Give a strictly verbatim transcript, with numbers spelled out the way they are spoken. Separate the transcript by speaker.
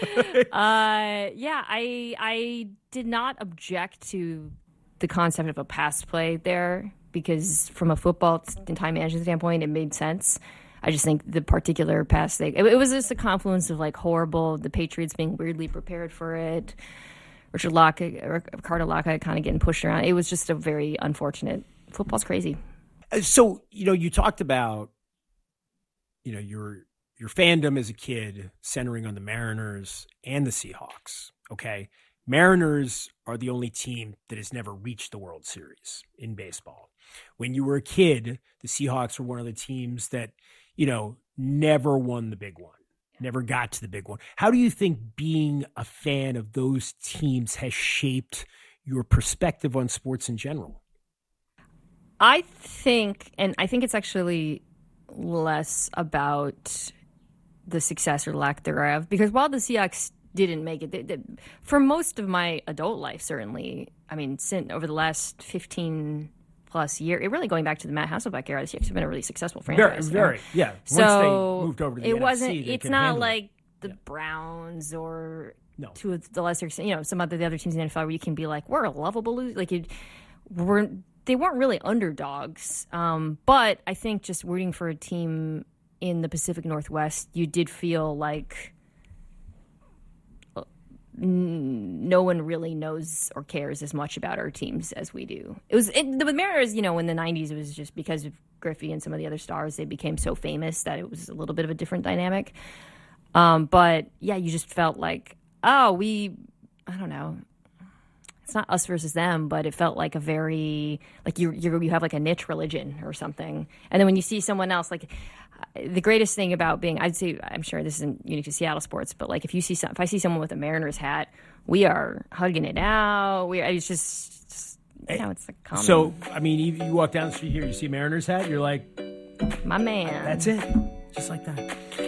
Speaker 1: uh, yeah, I I did not object to the concept of a pass play there because from a football and time management standpoint, it made sense. I just think the particular pass thing, it, it was just a confluence of like horrible, the Patriots being weirdly prepared for it, Richard Locke, Ricardo Locke kind of getting pushed around. It was just a very unfortunate. Football's crazy.
Speaker 2: So, you know, you talked about, you know, your your fandom as a kid centering on the Mariners and the Seahawks. Okay. Mariners are the only team that has never reached the World Series in baseball. When you were a kid, the Seahawks were one of the teams that, you know, never won the big one, never got to the big one. How do you think being a fan of those teams has shaped your perspective on sports in general?
Speaker 1: I think, and I think it's actually less about the success or lack thereof, because while the Seahawks didn't make it, they, they, for most of my adult life, certainly, I mean, since over the last fifteen plus years, it really going back to the Matt Hasselbeck era, the Seahawks have been a really successful franchise.
Speaker 2: Very, very, yeah. Once
Speaker 1: so
Speaker 2: they moved over to the
Speaker 1: it
Speaker 2: N F C,
Speaker 1: wasn't.
Speaker 2: they
Speaker 1: It's
Speaker 2: could
Speaker 1: not
Speaker 2: handle
Speaker 1: like
Speaker 2: it.
Speaker 1: the
Speaker 2: Yeah.
Speaker 1: Browns or
Speaker 2: No.
Speaker 1: to the lesser extent, you know, some other the other teams in the N F L where you can be like, we're a lovable lose, like it, we're. They weren't really underdogs, um, but I think just rooting for a team in the Pacific Northwest, you did feel like no one really knows or cares as much about our teams as we do. It was it, the Mariners, you know, in the nineties, it was just because of Griffey and some of the other stars, they became so famous that it was a little bit of a different dynamic. Um, but yeah, you just felt like, oh, we, I don't know. It's not us versus them, but it felt like a very, like you you you have like a niche religion or something. And then when you see someone else, like the greatest thing about being, I'd say, I'm sure this isn't unique to Seattle sports, but like if you see some, if I see someone with a Mariners hat, we are hugging it out. We, it's just, just you know, it's like common.
Speaker 2: So, I mean, you, you walk down the street here, you see a Mariners hat, you're like,
Speaker 1: my man.
Speaker 2: that's it. Just like that.